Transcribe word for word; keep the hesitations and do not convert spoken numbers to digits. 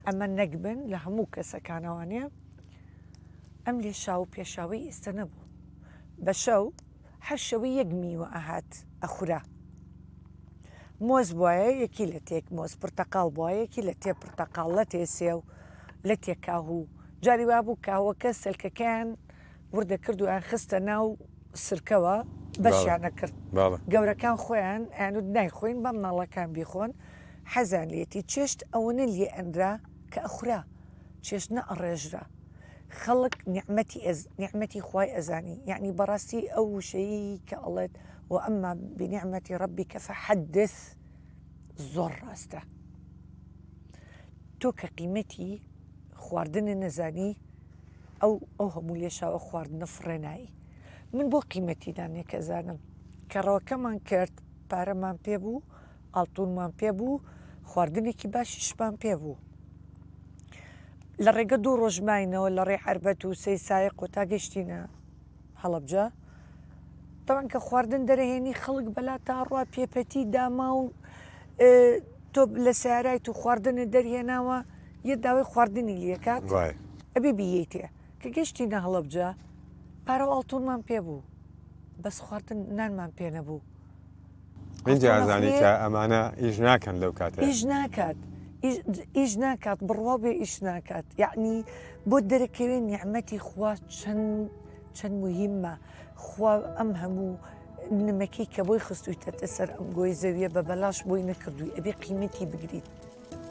ئەمە نەکبن لە هەموو کەسەکانەوانێ ئەم لێ شاو پێشاوی ئێستا نەبوو بە شەو هەر شەوی یەک میوە ئەهات ئەخورا مۆز بواە یەکی لە تێک مۆز پرتەقال بواە یەکی لە تێ پرتەقال لە تێ سێو لە تێکاهوو جاری وا بوو کاوەکە سەلکەکەیان وردە کردویان خستە ناو سرکەوە بەشیانە کرد گەورەکان خۆیان ئەنود نایخۆین بەم ناڵەکان بیخۆن حەزان لێتی چێشت ئەوەنە لێ ئەندرا کە ئەخورا چێشت نە ئەڕێژرا خەڵک نیعمەتی خوای ئەزانی یعنی بەڕاستی ئەو وشەیە کە ئەڵێت و ئەمما بنیعمەتی ڕەبیکە فەحەدث زۆر ڕاستە تۆ کە قیمەتی خواردنە نەزانی ئەو ئەو هەموو لێشاوە خواردنە فڕێنایی من بۆ قیمەتی دانێکە زانم کە ڕەوەکەمان کرد پارەمان پێبوو ئاڵتونمان پێبوو خواردنێکی باشیشمان پێبوو لە ڕێگە دوو ڕۆژماینەوە لە ڕێ حربەت و سەی سایق و تا گەشتینە هەڵەبجە تەوان کە خواردن دەرەهێنی خەڵک بەلا تا ڕوا پێپەتی داما و تۆ لە سیارای تو خواردنە دەرهێناوە یە داوای خواردنی لێکات ئەبێ بیێتێ کە گەشتینە هەڵەبجە پارە ئاڵتونمان پێبوو بەس خواردن نانمان پێ نەبوو اینجا ئازانی کە ئەمانە ئیش ناکەن لەو کاتە ئیش ناکات ئیش ناکات بڕوا بێ ئیش ناکات یعنی بۆ دەرەکەوێ نیعمەتی خوا چەند چەند موهیممە خوا ئەم هەموو نمەکەی کە بۆی خستوویتە سەر ئەم گۆی زەویە بە بەلاش بۆی نەکردووی ئەبێ قیمەتی بگریت